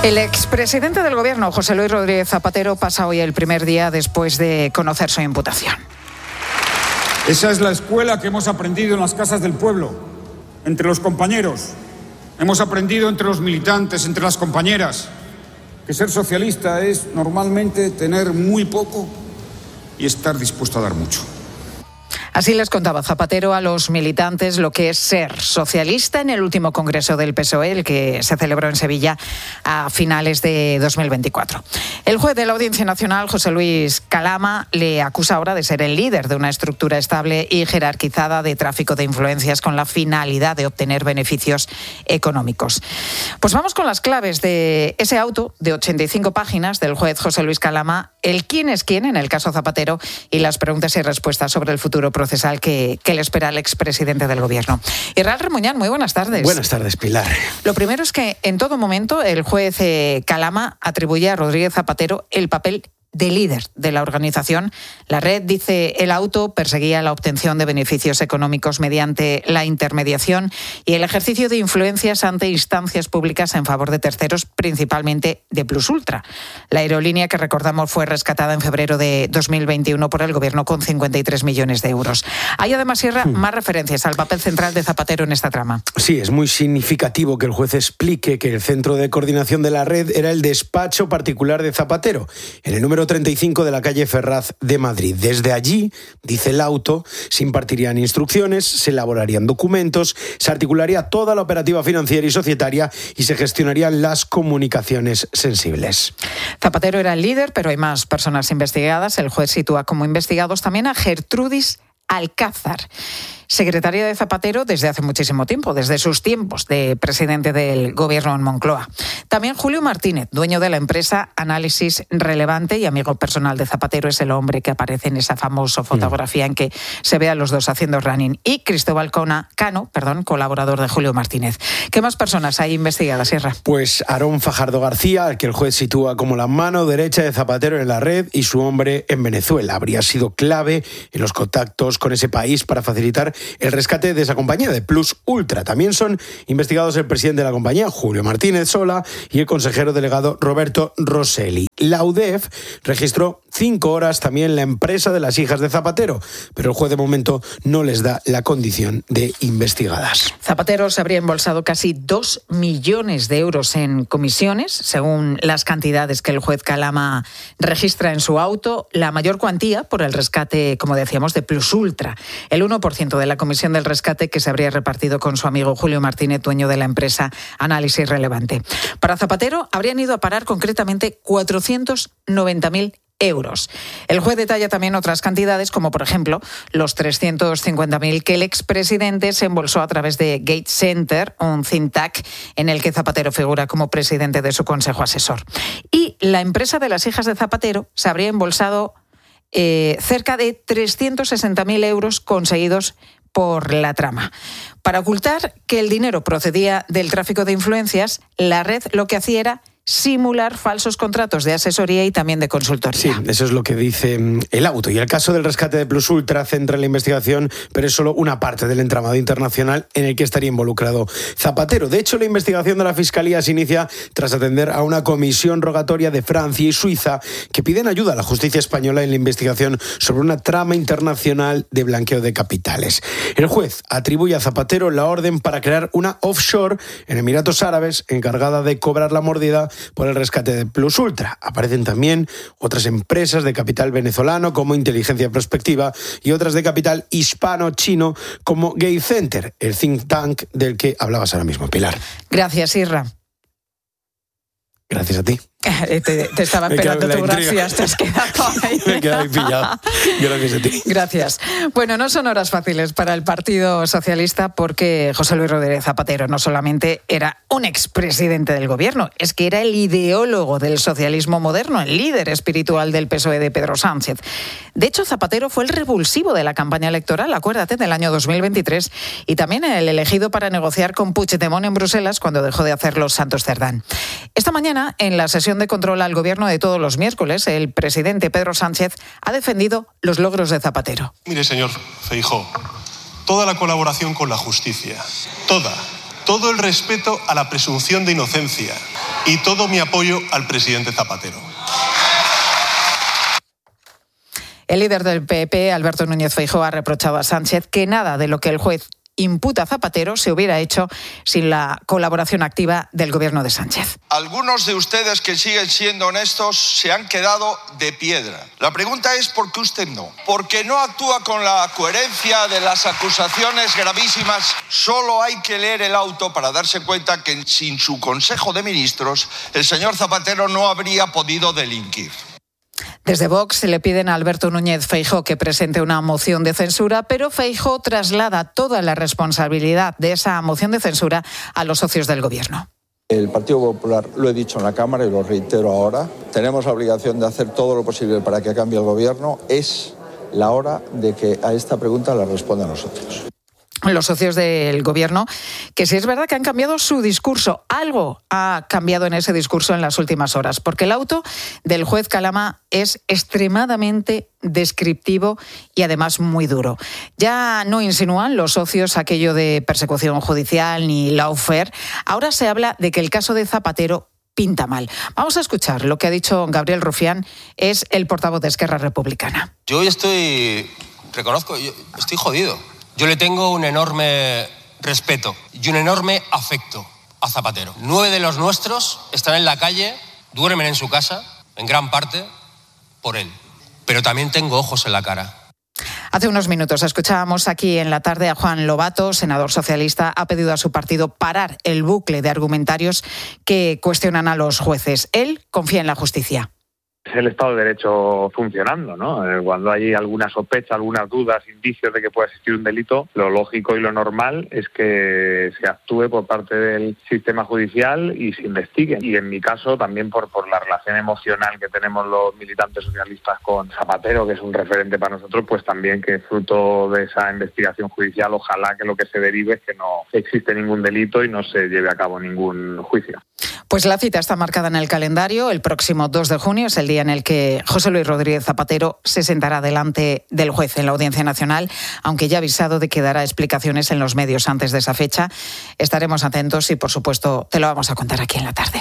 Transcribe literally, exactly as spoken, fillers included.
El expresidente del Gobierno, José Luis Rodríguez Zapatero, pasa hoy el primer día después de conocer su imputación. Esa es la escuela que hemos aprendido en las casas del pueblo, entre los compañeros. Hemos aprendido entre los militantes, entre las compañeras, que ser socialista es normalmente tener muy poco y estar dispuesto a dar mucho. Así les contaba Zapatero a los militantes lo que es ser socialista en el último congreso del P S O E, el que se celebró en Sevilla a finales de dos mil veinticuatro. El juez de la Audiencia Nacional, José Luis Calama, le acusa ahora de ser el líder de una estructura estable y jerarquizada de tráfico de influencias con la finalidad de obtener beneficios económicos. Pues vamos con las claves de ese auto de ochenta y cinco páginas del juez José Luis Calama, el quién es quién en el caso Zapatero y las preguntas y respuestas sobre el futuro procesal que, que le espera al expresidente del Gobierno. Israel Remuñán, muy buenas tardes. Buenas tardes, Pilar. Lo primero es que en todo momento el juez eh, Calama atribuye a Rodríguez Zapatero el papel de líder de la organización. La red, dice el auto, perseguía la obtención de beneficios económicos mediante la intermediación y el ejercicio de influencias ante instancias públicas en favor de terceros, principalmente de Plus Ultra. La aerolínea, que recordamos fue rescatada en febrero de dos mil veintiuno por el Gobierno con cincuenta y tres millones de euros. Hay además, Sierra, hmm. más referencias al papel central de Zapatero en esta trama. Sí, es muy significativo que el juez explique que el centro de coordinación de la red era el despacho particular de Zapatero, en el número treinta y cinco de la calle Ferraz de Madrid. Desde allí, dice el auto, se impartirían instrucciones, se elaborarían documentos, se articularía toda la operativa financiera y societaria y se gestionarían las comunicaciones sensibles. Zapatero era el líder, pero hay más personas investigadas. El juez sitúa como investigados también a Gertrudis Alcázar, secretaria de Zapatero desde hace muchísimo tiempo, desde sus tiempos de presidente del Gobierno en Moncloa. También Julio Martínez, dueño de la empresa Análisis Relevante y amigo personal de Zapatero, es el hombre que aparece en esa famosa fotografía mm. en que se ve a los dos haciendo running. Y Cristóbal Cona, Cano, perdón, colaborador de Julio Martínez. ¿Qué más personas hay investigadas, Sierra? Pues Aarón Fajardo García, al que el juez sitúa como la mano derecha de Zapatero en la red, y su hombre en Venezuela. Habría sido clave en los contactos con ese país para facilitar el rescate de esa compañía, de Plus Ultra. También son investigados el presidente de la compañía, Julio Martínez Sola, y el consejero delegado Roberto Rosselli. La U D E F registró cinco horas también la empresa de las hijas de Zapatero, pero el juez de momento no les da la condición de investigadas. Zapatero se habría embolsado casi dos millones de euros en comisiones, según las cantidades que el juez Calama registra en su auto, la mayor cuantía por el rescate, como decíamos, de Plus Ultra, el uno por ciento de la comisión del rescate que se habría repartido con su amigo Julio Martínez, dueño de la empresa Análisis Relevante. Para Zapatero habrían ido a parar concretamente cuatrocientos noventa mil euros. El juez detalla también otras cantidades, como por ejemplo los trescientos cincuenta mil que el expresidente se embolsó a través de Gate Center, un think tank en el que Zapatero figura como presidente de su consejo asesor. Y la empresa de las hijas de Zapatero se habría embolsado eh, cerca de trescientos sesenta mil euros conseguidos por la trama. Para ocultar que el dinero procedía del tráfico de influencias, la red lo que hacía era simular falsos contratos de asesoría y también de consultoría. Sí, eso es lo que dice el auto. Y el caso del rescate de Plus Ultra centra la investigación, pero es solo una parte del entramado internacional en el que estaría involucrado Zapatero. De hecho, la investigación de la Fiscalía se inicia tras atender a una comisión rogatoria de Francia y Suiza que piden ayuda a la justicia española en la investigación sobre una trama internacional de blanqueo de capitales. El juez atribuye a Zapatero la orden para crear una offshore en Emiratos Árabes encargada de cobrar la mordida por el rescate de Plus Ultra. Aparecen también otras empresas de capital venezolano como Inteligencia Prospectiva y otras de capital hispano-chino como Gate Center, el think tank del que hablabas ahora mismo, Pilar. Gracias, Irra. Gracias a ti. Te, te estaba esperando tu gracias, te has quedado ahí. Me he quedado ahí pillado. Gracias a ti. Gracias. Bueno, no son horas fáciles para el Partido Socialista porque José Luis Rodríguez Zapatero no solamente era un expresidente del Gobierno, es que era el ideólogo del socialismo moderno, el líder espiritual del P S O E de Pedro Sánchez. De hecho, Zapatero fue el revulsivo de la campaña electoral, acuérdate, del año dos mil veintitrés, y también el elegido para negociar con Puigdemont en Bruselas cuando dejó de hacerlo Santos Cerdán. Esta mañana, en la sesión de control al Gobierno de todos los miércoles, el presidente Pedro Sánchez ha defendido los logros de Zapatero. Mire, señor Feijóo, toda la colaboración con la justicia, toda, todo el respeto a la presunción de inocencia, y todo mi apoyo al presidente Zapatero. El líder del P P, Alberto Núñez Feijóo, ha reprochado a Sánchez que nada de lo que el juez imputa a Zapatero se hubiera hecho sin la colaboración activa del gobierno de Sánchez. Algunos de ustedes que siguen siendo honestos se han quedado de piedra. La pregunta es ¿por qué usted no? Porque no actúa con la coherencia de las acusaciones gravísimas. Solo hay que leer el auto para darse cuenta que sin su Consejo de Ministros el señor Zapatero no habría podido delinquir. Desde Vox le piden a Alberto Núñez Feijóo que presente una moción de censura, pero Feijóo traslada toda la responsabilidad de esa moción de censura a los socios del gobierno. El Partido Popular, lo he dicho en la Cámara y lo reitero ahora, tenemos la obligación de hacer todo lo posible para que cambie el gobierno. Es la hora de que a esta pregunta la respondan nosotros. Los socios del gobierno, que sí es verdad que han cambiado su discurso. Algo ha cambiado en ese discurso en las últimas horas, porque el auto del juez Calama es extremadamente descriptivo y además muy duro. Ya no insinúan los socios aquello de persecución judicial ni lawfare. Ahora se habla de que el caso de Zapatero pinta mal. Vamos a escuchar lo que ha dicho Gabriel Rufián, es el portavoz de Esquerra Republicana. Yo hoy estoy, reconozco, yo estoy jodido. Yo le tengo un enorme respeto y un enorme afecto a Zapatero. Nueve de los nuestros están en la calle, duermen en su casa, en gran parte, por él. Pero también tengo ojos en la cara. Hace unos minutos escuchábamos aquí en la tarde a Juan Lobato, senador socialista, ha pedido a su partido parar el bucle de argumentarios que cuestionan a los jueces. Él confía en la justicia. Es el Estado de Derecho funcionando, ¿no? Cuando hay alguna sospecha, algunas dudas, indicios de que pueda existir un delito, lo lógico y lo normal es que se actúe por parte del sistema judicial y se investigue. Y en mi caso también por, por la relación emocional que tenemos los militantes socialistas con Zapatero, que es un referente para nosotros, pues también que fruto de esa investigación judicial, ojalá que lo que se derive es que no existe ningún delito y no se lleve a cabo ningún juicio. Pues la cita está marcada en el calendario. El próximo dos de junio es el día en el que José Luis Rodríguez Zapatero se sentará delante del juez en la Audiencia Nacional, aunque ya ha avisado de que dará explicaciones en los medios antes de esa fecha. Estaremos atentos y, por supuesto, te lo vamos a contar aquí en la tarde.